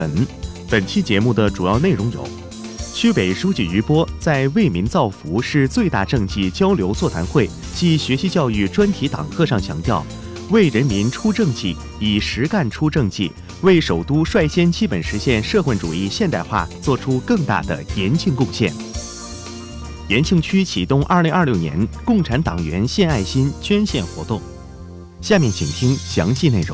本期节目的主要内容有：区委书记于波在为民造福是最大政绩交流座谈会暨学习教育专题党课上强调，为人民出政绩，以实干出政绩，为首都率先基本实现社会主义现代化做出更大的严庆贡献。延庆区启动2026年共产党员献爱心捐献活动。下面请听详细内容。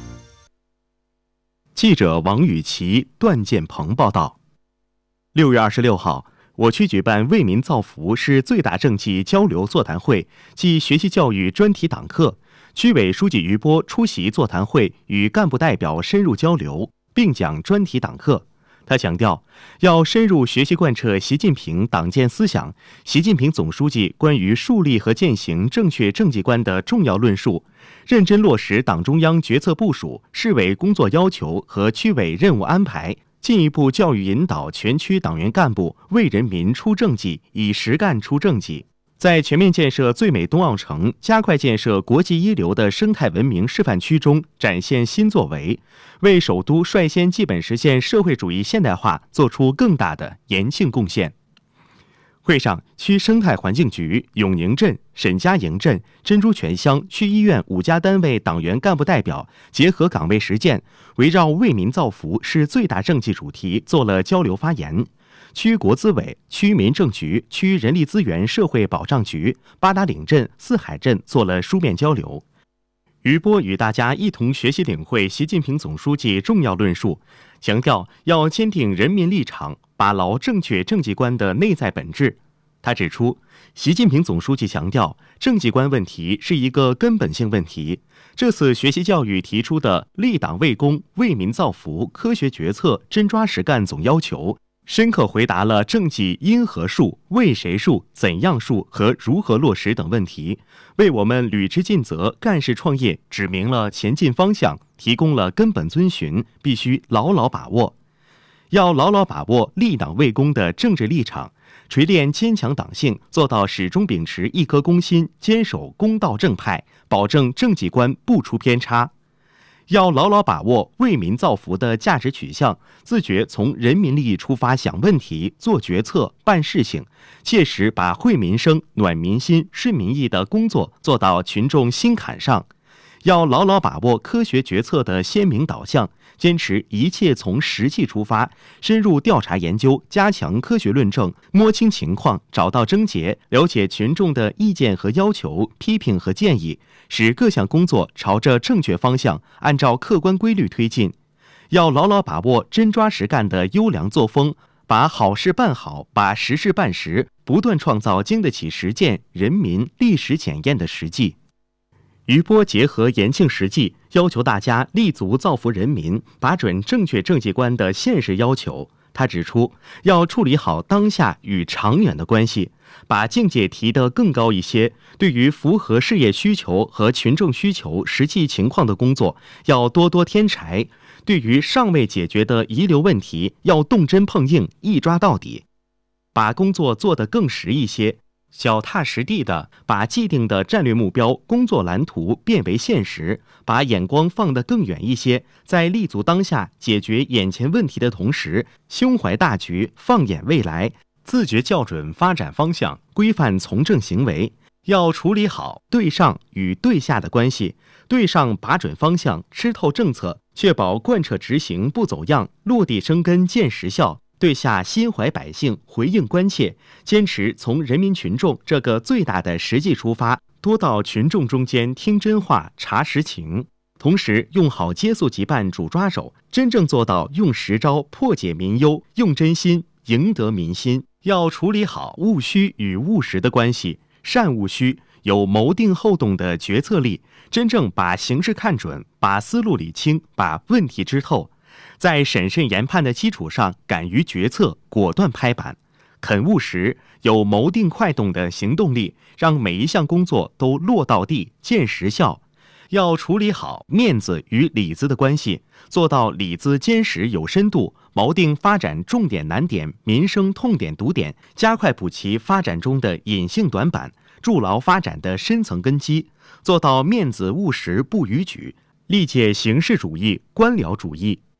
记者王雨琦、段建鹏报道。6月26号，我区举办为民造福是最大政绩交流座谈会暨学习教育专题党课，区委书记于波出席座谈会，与干部代表深入交流，并讲专题党课。他强调，要深入学习贯彻习近平党建思想、习近平总书记关于树立和践行正确政绩观的重要论述，认真落实党中央决策部署、市委工作要求和区委任务安排，进一步教育引导全区党员干部为人民出政绩，以实干出政绩。在全面建设最美冬奥城、加快建设国际一流的生态文明示范区中展现新作为，为首都率先基本实现社会主义现代化做出更大的严庆贡献。会上，区生态环境局、永宁镇、沈家营镇、珍珠泉乡区医院5家单位党员干部代表结合岗位实践，围绕为民造福是最大政绩主题做了交流发言。区国资委、区民政局、区人力资源社会保障局、八达岭镇、四海镇做了书面交流。于波与大家一同学习领会习近平总书记重要论述，强调要坚定人民立场，把牢正确政绩观的内在本质。他指出，习近平总书记强调，政绩观问题是一个根本性问题。这次学习教育提出的立党为公、为民造福、科学决策、真抓实干总要求，深刻回答了政绩因何树、为谁树、怎样树和如何落实等问题，为我们履职尽责、干事创业指明了前进方向，提供了根本遵循，必须牢牢把握。要牢牢把握立党为公的政治立场，锤炼坚强党性，做到始终秉持一颗公心，坚守公道正派，保证政绩观不出偏差。要牢牢把握为民造福的价值取向，自觉从人民利益出发想问题、做决策、办事情，切实把惠民生、暖民心、顺民意的工作做到群众心坎上。要牢牢把握科学决策的鲜明导向，坚持一切从实际出发，深入调查研究，加强科学论证，摸清情况，找到症结，了解群众的意见和要求、批评和建议，使各项工作朝着正确方向，按照客观规律推进。要牢牢把握真抓实干的优良作风，把好事办好，把实事办实，不断创造经得起实践、人民历史检验的实际。于波结合延庆实际，要求大家立足造福人民，把准正确政绩观的现实要求。他指出，要处理好当下与长远的关系，把境界提得更高一些。对于符合事业需求和群众需求实际情况的工作，要多多添柴；对于尚未解决的遗留问题，要动真碰硬，一抓到底，把工作做得更实一些。脚踏实地地把既定的战略目标、工作蓝图变为现实，把眼光放得更远一些，在立足当下、解决眼前问题的同时，胸怀大局，放眼未来，自觉校准发展方向，规范从政行为。要处理好对上与对下的关系，对上把准方向，吃透政策，确保贯彻执行不走样，落地生根见实效。对下心怀百姓，回应关切，坚持从人民群众这个最大的实际出发，多到群众中间听真话、查实情，同时用好接速急办主抓手，真正做到用实招破解民忧，用真心赢得民心。要处理好务虚与务实的关系，善务虚，有谋定后动的决策力，真正把形势看准，把思路理清，把问题知透。在审慎研判的基础上，敢于决策，果断拍板，肯务实，有谋定快动的行动力，让每一项工作都落到地、见实效。要处理好面子与里子的关系，做到里子坚实有深度，锚定发展重点难点、民生痛点堵点，加快补齐发展中的隐性短板，筑牢发展的深层根基，做到面子务实不逾矩，力戒形式主义、官僚主义。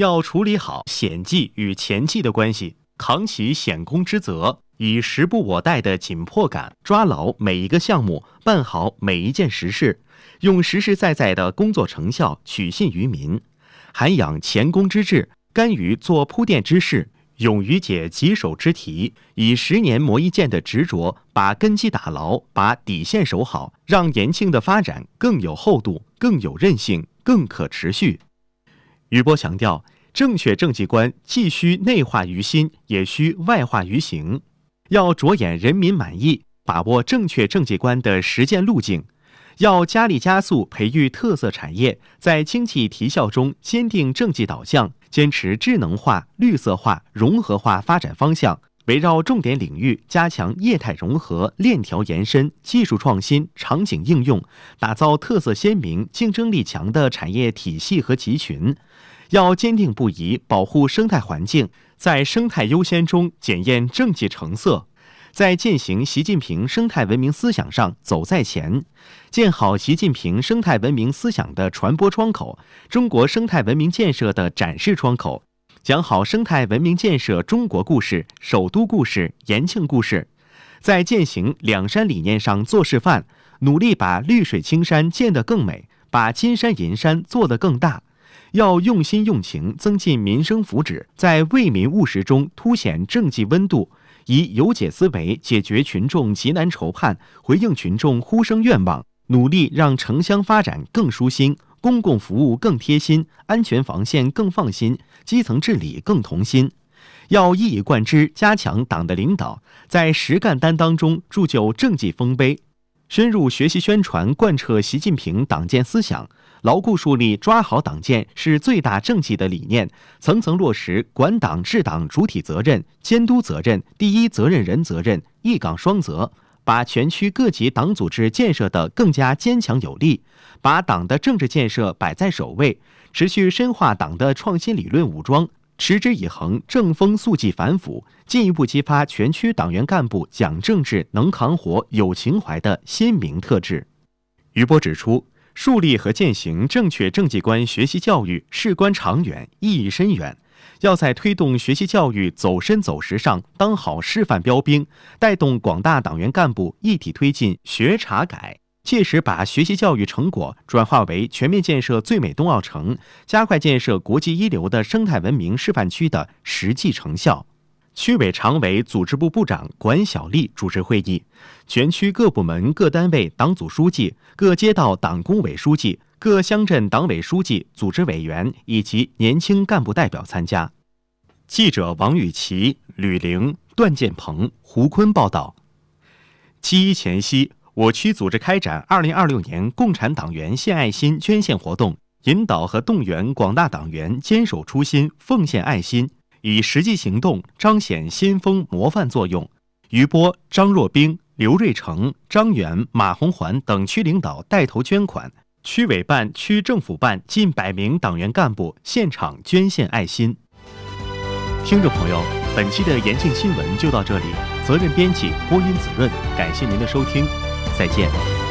要处理好险纪与前纪的关系，扛起险工之责，以时不我待的紧迫感抓牢每一个项目，办好每一件实事，用实实在在的工作成效取信于民，涵养前功之志，甘于做铺垫之事，勇于解棘手之题，以10年磨一剑的执着，把根基打牢，把底线守好，让延庆的发展更有厚度，更有韧性，更可持续。余波强调，正确政绩观既需内化于心，也需外化于行，要着眼人民满意，把握正确政绩观的实践路径，要加力加速培育特色产业，在经济提效中坚定政绩导向，坚持智能化、绿色化、融合化发展方向，围绕重点领域加强业态融合、链条延伸、技术创新、场景应用，打造特色鲜明、竞争力强的产业体系和集群。要坚定不移保护生态环境，在生态优先中检验政绩成色，在践行习近平生态文明思想上走在前，建好习近平生态文明思想的传播窗口，中国生态文明建设的展示窗口，讲好生态文明建设中国故事、首都故事、延庆故事，在践行两山理念上做示范，努力把绿水青山建得更美，把金山银山做得更大。要用心用情增进民生福祉，在为民务实中凸显政绩温度，以有解思维解决群众急难愁盼，回应群众呼声愿望，努力让城乡发展更舒心，公共服务更贴心，安全防线更放心，基层治理更同心。要一以贯之加强党的领导，在实干担当中铸就政绩丰碑，深入学习宣传贯彻习近平党建思想，牢固树立抓好党建是最大政绩的理念，层层落实管党治党主体责任、监督责任、第一责任人责任、一岗双责，把全区各级党组织建设得更加坚强有力，把党的政治建设摆在首位，持续深化党的创新理论武装，持之以恒正风肃纪反腐，进一步激发全区党员干部讲政治、能扛活、有情怀的鲜明特质。余波指出，树立和践行正确政绩观学习教育事关长远，意义深远，要在推动学习教育走深走实上当好示范标兵，带动广大党员干部一体推进学查改，切实把学习教育成果转化为全面建设最美冬奥城、加快建设国际一流的生态文明示范区的实际成效。区委常委、组织部部长管小丽主持会议，全区各部门、各单位党组书记、各街道党工委书记、各乡镇党委书记、组织委员以及年轻干部代表参加。记者王雨琦、吕玲、段建鹏、胡坤报道。7·1前夕，我区组织开展2026年共产党员献爱心捐献活动，引导和动员广大党员坚守初心，奉献爱心，以实际行动彰显先锋模范作用。余波、张若冰、刘瑞成、张元、马红环等区领导带头捐款，区委办、区政府办近100名党员干部现场捐献爱心。听众朋友，本期的延庆新闻就到这里，责任编辑播音子润，感谢您的收听，再见。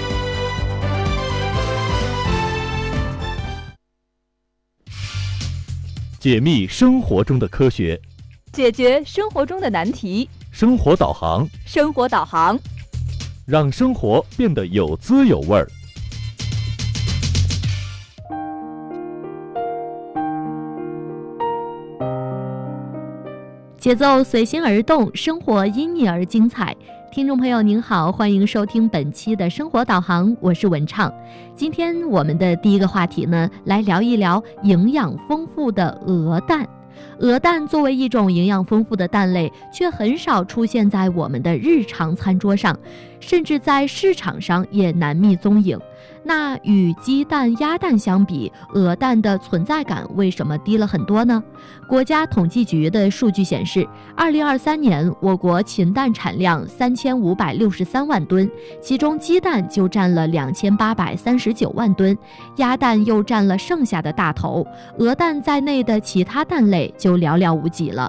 解密生活中的科学， 解决生活中的难题， 生活导航， 生活导航， 让生活变得有滋有味儿。 节奏随心而动，生活因你而精彩。听众朋友您好，欢迎收听本期的生活导航，我是文畅。今天我们的第一个话题呢，来聊一聊营养丰富的鹅蛋。鹅蛋作为一种营养丰富的蛋类，却很少出现在我们的日常餐桌上，甚至在市场上也难觅踪影。那与鸡蛋、鸭蛋相比，鹅蛋的存在感为什么低了很多呢？国家统计局的数据显示，2023年我国禽蛋产量3563万吨，其中鸡蛋就占了2839万吨，鸭蛋又占了剩下的大头，鹅蛋在内的其他蛋类就寥寥无几了。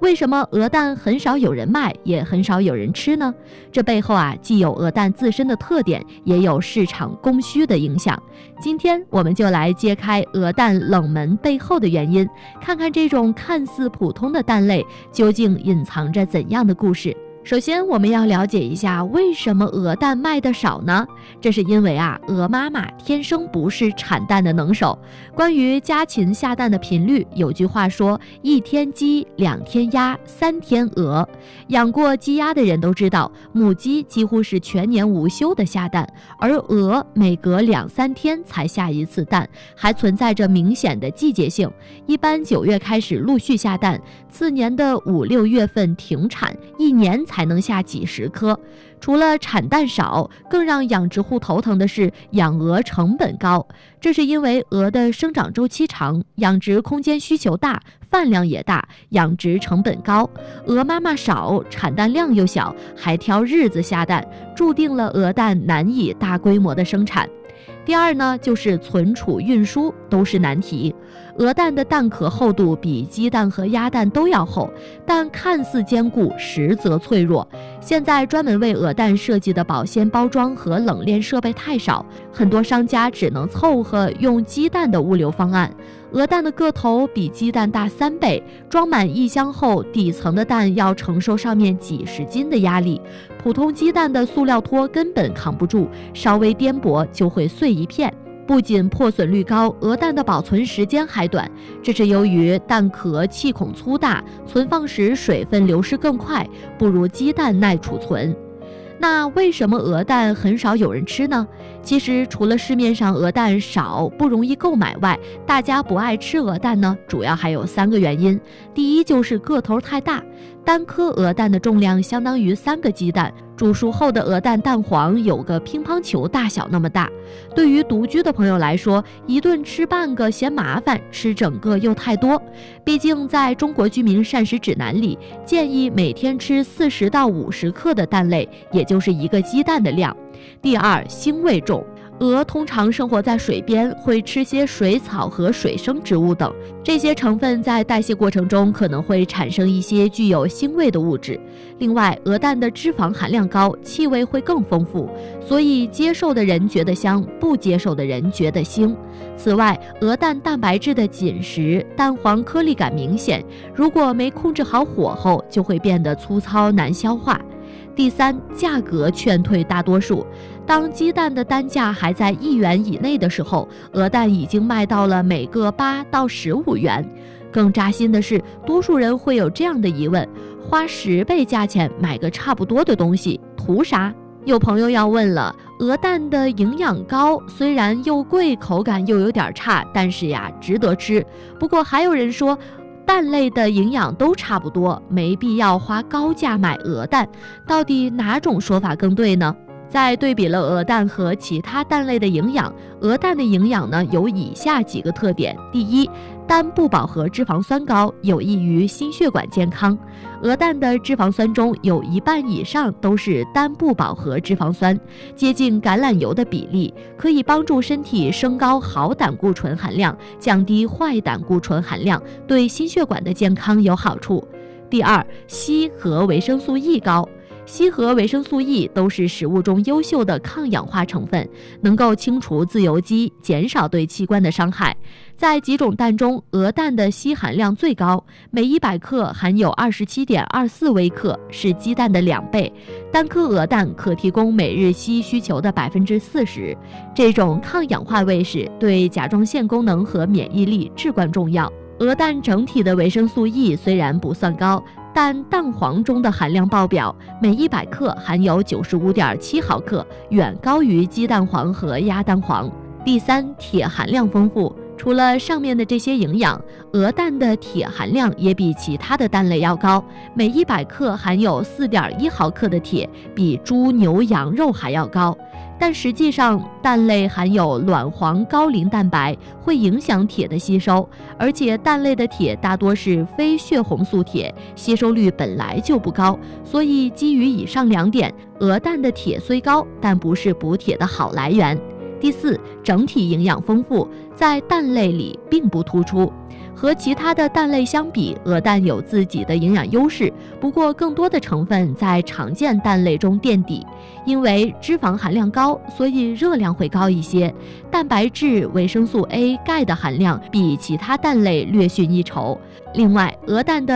为什么鹅蛋很少有人卖，也很少有人吃呢？这背后既有鹅蛋自身的特点，也有市场供需的影响。今天我们就来揭开鹅蛋冷门背后的原因，看看这种看似普通的蛋类究竟隐藏着怎样的故事。首先，我们要了解一下为什么鹅蛋卖得少呢？这是因为鹅妈妈天生不是产蛋的能手。关于家禽下蛋的频率，有句话说：1天鸡，2天鸭，3天鹅。养过鸡鸭的人都知道，母鸡几乎是全年无休的下蛋，而鹅每隔2-3天才下一次蛋，还存在着明显的季节性。一般9月开始陆续下蛋，次年的5-6月份停产，1年才能下几十颗。除了产蛋少，更让养殖户头疼的是养鹅成本高。这是因为鹅的生长周期长，养殖空间需求大，饭量也大，养殖成本高。鹅妈妈少，产蛋量又小，还挑日子下蛋，注定了鹅蛋难以大规模的生产。第二呢，就是存储运输都是难题。鹅蛋的蛋壳厚度比鸡蛋和鸭蛋都要厚，但看似坚固，实则脆弱。现在专门为鹅蛋设计的保鲜包装和冷链设备太少，很多商家只能凑合用鸡蛋的物流方案。鹅蛋的个头比鸡蛋大3倍，装满1箱后，底层的蛋要承受上面几十斤的压力，普通鸡蛋的塑料托根本扛不住，稍微颠簸就会碎一片。不仅破损率高，鹅蛋的保存时间还短，这是由于蛋壳气孔粗大，存放时水分流失更快，不如鸡蛋耐储存。那为什么鹅蛋很少有人吃呢？其实除了市面上鹅蛋少不容易购买外，大家不爱吃鹅蛋呢，主要还有3个原因。第一就是个头太大，单颗鹅蛋的重量相当于3个鸡蛋，煮熟后的鹅蛋蛋黄有个乒乓球大小那么大。对于独居的朋友来说，一顿吃半个嫌麻烦，吃整个又太多。毕竟在中国居民膳食指南里，建议每天吃40到50克的蛋类，也就是1个鸡蛋的量。第二，腥味重。鹅通常生活在水边，会吃些水草和水生植物等，这些成分在代谢过程中可能会产生一些具有腥味的物质。另外，鹅蛋的脂肪含量高，气味会更丰富，所以接受的人觉得香，不接受的人觉得腥。此外，鹅蛋蛋白质的紧实，蛋黄颗粒感明显，如果没控制好火候，就会变得粗糙难消化。第三，价格劝退大多数。当鸡蛋的单价还在1元以内的时候，鹅蛋已经卖到了每个8到15元。更扎心的是，多数人会有这样的疑问：花10倍价钱买个差不多的东西，图啥？有朋友要问了，鹅蛋的营养高，虽然又贵，口感又有点差，但是值得吃。不过还有人说，蛋类的营养都差不多，没必要花高价买鹅蛋，到底哪种说法更对呢？在对比了鹅蛋和其他蛋类的营养，鹅蛋的营养呢有以下几个特点。第一，单不饱和脂肪酸高，有益于心血管健康。鹅蛋的脂肪酸中有1半以上都是单不饱和脂肪酸，接近橄榄油的比例，可以帮助身体升高好胆固醇含量，降低坏胆固醇含量，对心血管的健康有好处。第二，硒和维生素 E 高。硒和维生素 E 都是食物中优秀的抗氧化成分，能够清除自由基，减少对器官的伤害。在几种蛋中，鹅蛋的硒含量最高，每100克含有27.24微克，是鸡蛋的2倍。单颗鹅蛋可提供每日硒需求的40%。这种抗氧化卫士对甲状腺功能和免疫力至关重要。鹅蛋整体的维生素 E 虽然不算高，但蛋黄中的含量爆表，每100克含有95.7毫克，远高于鸡蛋黄和鸭蛋黄。第三，铁含量丰富。除了上面的这些营养，鹅蛋的铁含量也比其他的蛋类要高，每100克含有4.1毫克的铁，比猪、牛、羊肉还要高。但实际上，蛋类含有卵黄高磷蛋白，会影响铁的吸收，而且蛋类的铁大多是非血红素铁，吸收率本来就不高，所以基于以上2点，鹅蛋的铁虽高，但不是补铁的好来源。第四，整体营养丰富，在蛋类里并不突出。 和其他的蛋类相比，鹅蛋有自己的营养优势，不过更多的成分在常见蛋类中垫底。因为脂肪含量高，所以热量会高一些。蛋白质、维生素 A、钙的含量比其他蛋类略逊一筹。另外，鹅蛋的